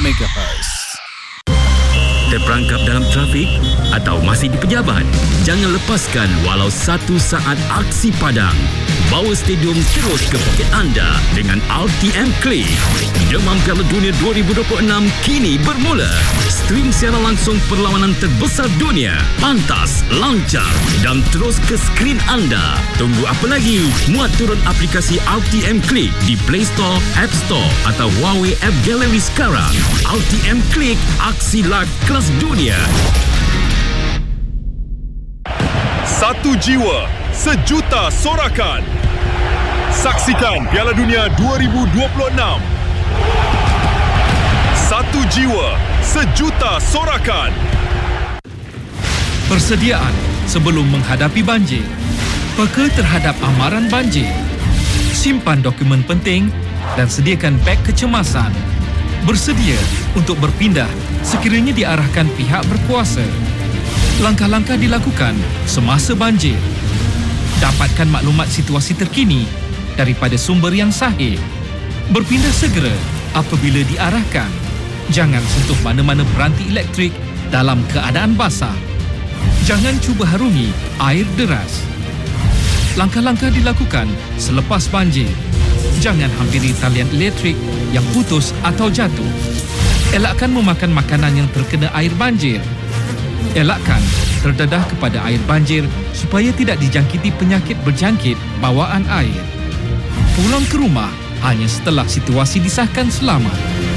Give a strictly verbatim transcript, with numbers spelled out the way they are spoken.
megahertz. Terperangkap dalam trafik atau masih di pejabat? Jangan lepaskan walau satu saat aksi padang. Bawa stadium terus ke poket anda dengan R T M Click. Demam Piala Dunia dua ribu dua puluh enam kini bermula. Stream siaran langsung perlawanan terbesar dunia. Pantas, lancar dan terus ke skrin anda. Tunggu apa lagi? Muat turun aplikasi R T M Click di Play Store, App Store atau Huawei App Gallery sekarang. R T M Click, aksi live kelas dunia. Satu jiwa, sejuta sorakan. Saksikan Piala Dunia dua ribu dua puluh enam. Satu jiwa, sejuta sorakan. Persediaan sebelum menghadapi banjir. Peka terhadap amaran banjir. Simpan dokumen penting dan sediakan beg kecemasan. Bersedia untuk berpindah sekiranya diarahkan pihak berkuasa. Langkah-langkah dilakukan semasa banjir. Dapatkan maklumat situasi terkini daripada sumber yang sahih. Berpindah segera apabila diarahkan. Jangan sentuh mana-mana peranti elektrik dalam keadaan basah. Jangan cuba harungi air deras. Langkah-langkah dilakukan selepas banjir. Jangan hampiri talian elektrik yang putus atau jatuh. Elakkan memakan makanan yang terkena air banjir. Elakkan terdedah kepada air banjir supaya tidak dijangkiti penyakit berjangkit bawaan air. Pulang ke rumah hanya setelah situasi disahkan selamat.